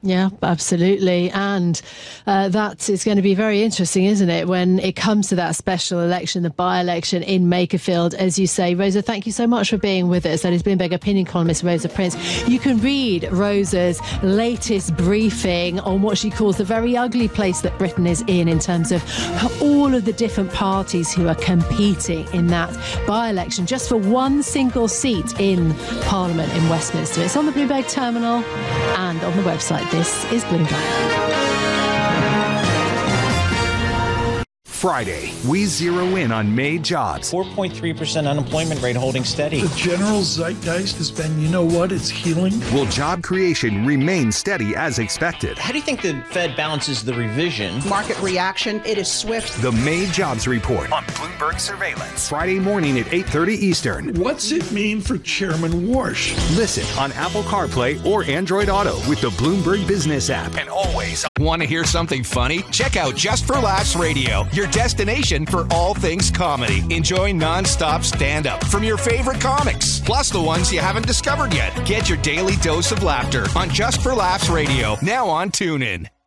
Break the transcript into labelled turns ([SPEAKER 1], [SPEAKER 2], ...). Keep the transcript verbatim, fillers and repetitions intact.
[SPEAKER 1] Yeah, absolutely. And uh, that is going to be very interesting, isn't it, when it comes to that special election, the by-election in Makerfield, as you say. Rosa, thank you so much for being with us. That is Bloomberg opinion columnist Rosa Prince. You can read Rosa's latest briefing on what she calls the very ugly place that Britain is in, in terms of all of the different parties who are competing in that by-election just for one single seat in Parliament in Westminster. It's on the Bloomberg terminal and on the website. This is Bloomberg.
[SPEAKER 2] Friday, we zero in on May jobs.
[SPEAKER 3] four point three percent unemployment rate holding steady.
[SPEAKER 4] The general zeitgeist has been, you know what, it's healing.
[SPEAKER 2] Will job creation remain steady as expected?
[SPEAKER 3] How do you think the Fed balances the revision?
[SPEAKER 5] Market reaction, it is swift.
[SPEAKER 2] The May jobs report on Bloomberg Surveillance. Friday morning at eight thirty Eastern.
[SPEAKER 4] What's it mean for Chairman Warsh?
[SPEAKER 2] Listen on Apple CarPlay or Android Auto with the Bloomberg Business app. And always.
[SPEAKER 6] Want to hear something funny? Check out Just for Laughs Radio, your destination for all things comedy. Enjoy non-stop stand-up from your favorite comics, plus the ones you haven't discovered yet. Get your daily dose of laughter on Just for Laughs Radio, now on TuneIn.